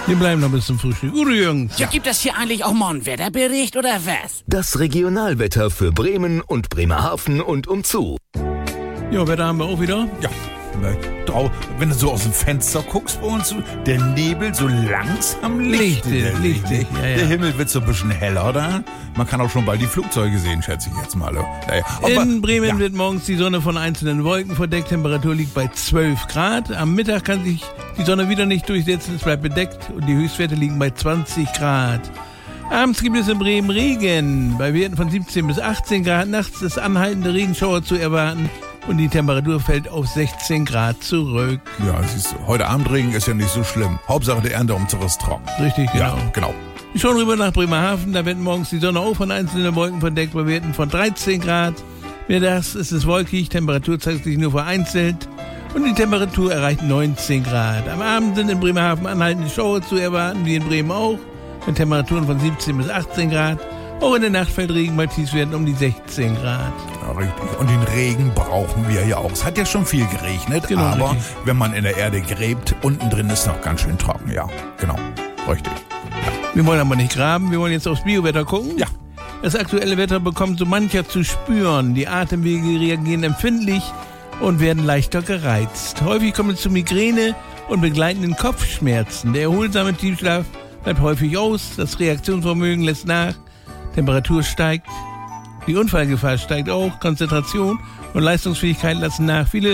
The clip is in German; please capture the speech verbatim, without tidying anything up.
Wir bleiben noch bis zum Frühstück. Gute Jungs. Ja, gibt es hier eigentlich auch mal einen Wetterbericht oder was? Das Regionalwetter für Bremen und Bremerhaven und umzu. Ja, Wetter haben wir auch wieder. Ja, drau- wenn du so aus dem Fenster guckst bei uns, so der Nebel so langsam lichtet. Lichtet, der lichtet, ja, ja. Der Himmel wird so ein bisschen heller, oder? Man kann auch schon bald die Flugzeuge sehen, schätze ich jetzt mal. Ja, ja. Aber, In Bremen ja. wird morgens die Sonne von einzelnen Wolken verdeckt. Temperatur liegt bei zwölf Grad. Am Mittag kann sich die Sonne wieder nicht durchsetzen. Es bleibt bedeckt und die Höchstwerte liegen bei zwanzig Grad. Abends gibt es in Bremen Regen. Bei Werten von siebzehn bis achtzehn Grad. Nachts ist anhaltende Regenschauer zu erwarten. Und die Temperatur fällt auf sechzehn Grad zurück. Ja, siehst du, heute Abendregen ist ja nicht so schlimm. Hauptsache der Ernteumzug ist trocken. Richtig, genau. Ja, genau. Wir schauen rüber nach Bremerhaven. Da wird morgens die Sonne auch von einzelnen Wolken verdeckt. Bei Werten von dreizehn Grad. Mittags ist es wolkig. Temperatur zeigt sich nur vereinzelt. Und die Temperatur erreicht neunzehn Grad. Am Abend sind in Bremerhaven anhaltende Schauer zu erwarten, wie in Bremen auch. Mit Temperaturen von siebzehn bis achtzehn Grad. Auch in der Nacht fällt Regen bei Tiefstwerten um die sechzehn Grad. Ja, richtig. Und den Regen brauchen wir ja auch. Es hat ja schon viel geregnet, Genau, aber richtig. wenn man in der Erde gräbt, unten drin ist noch ganz schön trocken. Ja, genau. Richtig. Wir wollen aber nicht graben, wir wollen jetzt aufs Biowetter gucken. Ja. Das aktuelle Wetter bekommt so mancher zu spüren. Die Atemwege reagieren empfindlich und werden leichter gereizt. Häufig kommt es zu Migräne und begleitenden Kopfschmerzen. Der erholsame Tiefschlaf bleibt häufig aus, das Reaktionsvermögen lässt nach, Temperatur steigt, die Unfallgefahr steigt auch, Konzentration und Leistungsfähigkeit lassen nach. Viele